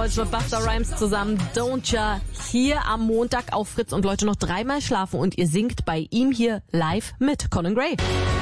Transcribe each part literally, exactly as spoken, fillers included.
Boys mit Busta Rhymes zusammen, Don't Ya, hier am Montag auf Fritz. Und Leute, noch dreimal schlafen und ihr singt bei ihm hier live mit Conan Gray.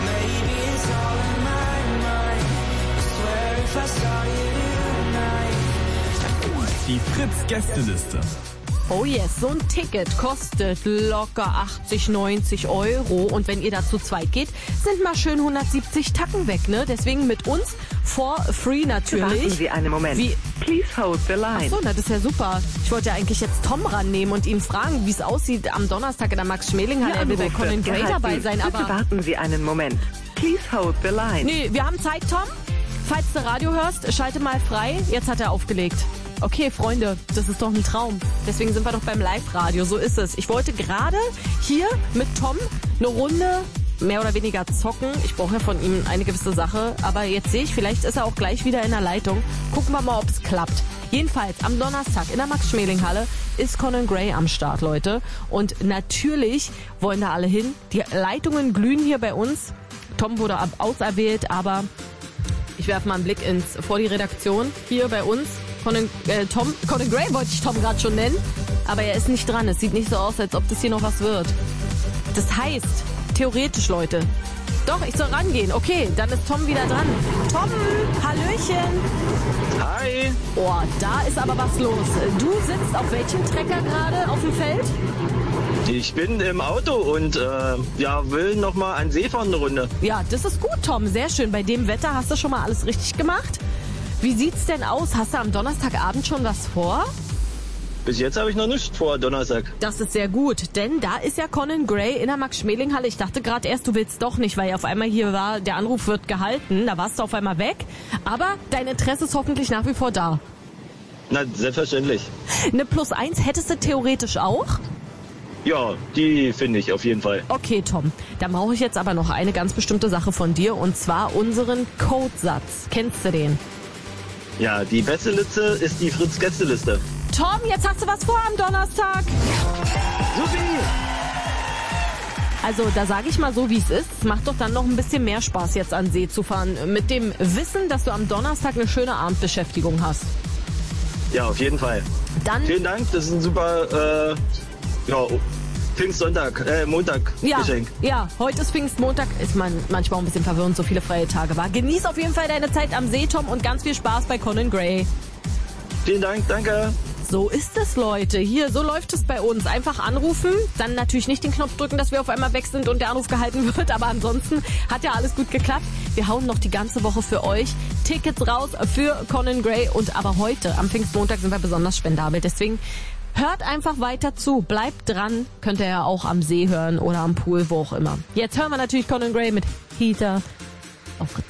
Die Fritz-Gästeliste. Oh yes, so ein Ticket kostet locker achtzig, neunzig Euro. Und wenn ihr da zu zweit geht, sind mal schön hundertsiebzig Tacken weg, ne? Deswegen mit uns for free natürlich. Warten Sie einen Moment. Wie? Please hold the line. Ach so, na, das ist ja super. Ich wollte ja eigentlich jetzt Tom rannehmen und ihn fragen, wie es aussieht am Donnerstag in der Max-Schmeling-Halle. Er will bei Conan Gray dabei sein, Bitte aber... warten Sie einen Moment. Please hold the line. Nee, wir haben Zeit, Tom. Falls du Radio hörst, schalte mal frei. Jetzt hat er aufgelegt. Okay, Freunde, das ist doch ein Traum. Deswegen sind wir doch beim Live-Radio, so ist es. Ich wollte gerade hier mit Tom eine Runde mehr oder weniger zocken. Ich brauche ja von ihm eine gewisse Sache. Aber jetzt sehe ich, vielleicht ist er auch gleich wieder in der Leitung. Gucken wir mal, ob es klappt. Jedenfalls, am Donnerstag in der Max-Schmeling-Halle ist Conan Gray am Start, Leute. Und natürlich wollen da alle hin. Die Leitungen glühen hier bei uns. Tom wurde auserwählt, aber ich werfe mal einen Blick ins vor die Redaktion hier bei uns. Conan, äh, Tom, Conan Gray wollte ich Tom gerade schon nennen, aber er ist nicht dran. Es sieht nicht so aus, als ob das hier noch was wird. Das heißt, theoretisch, Leute, doch, ich soll rangehen. Okay, dann ist Tom wieder dran. Tom, Hallöchen. Hi. Oh, da ist aber was los. Du sitzt auf welchem Trecker gerade auf dem Feld? Ich bin im Auto und äh, ja, will noch mal an See fahren eine Runde. Ja, das ist gut, Tom. Sehr schön. Bei dem Wetter hast du schon mal alles richtig gemacht. Wie sieht's denn aus? Hast du am Donnerstagabend schon was vor? Bis jetzt habe ich noch nichts vor, Donnerstag. Das ist sehr gut, denn da ist ja Conan Gray in der Max-Schmeling-Halle. Ich dachte gerade erst, du willst doch nicht, weil auf einmal hier war, der Anruf wird gehalten. Da warst du auf einmal weg. Aber dein Interesse ist hoffentlich nach wie vor da. Na, selbstverständlich. Eine Plus eins hättest du theoretisch auch? Ja, die finde ich auf jeden Fall. Okay, Tom. Dann brauche ich jetzt aber noch eine ganz bestimmte Sache von dir. Und zwar unseren Codesatz. Kennst du den? Ja, die beste Liste ist die Fritz-Gästeliste. Tom, jetzt hast du was vor am Donnerstag. Supi! Also da sage ich mal so, wie es ist. Es macht doch dann noch ein bisschen mehr Spaß, jetzt an See zu fahren. Mit dem Wissen, dass du am Donnerstag eine schöne Abendbeschäftigung hast. Ja, auf jeden Fall. Dann, Vielen Dank, das ist ein super, äh, ja, Pfingstsonntag, äh, Montag ja, Geschenk. ja, heute ist Pfingstmontag. Ist man manchmal auch ein bisschen verwirrend, so viele freie Tage war. Genieß auf jeden Fall deine Zeit am See, Tom, und ganz viel Spaß bei Conan Gray. Vielen Dank, danke. So ist es, Leute. Hier, so läuft es bei uns. Einfach anrufen, dann natürlich nicht den Knopf drücken, dass wir auf einmal weg sind und der Anruf gehalten wird. Aber ansonsten hat ja alles gut geklappt. Wir hauen noch die ganze Woche für euch Tickets raus für Conan Gray. Und aber heute, am Pfingstmontag, sind wir besonders spendabel. Deswegen hört einfach weiter zu. Bleibt dran. Könnt ihr ja auch am See hören oder am Pool, wo auch immer. Jetzt hören wir natürlich Conan Gray mit Heater auf Fritz.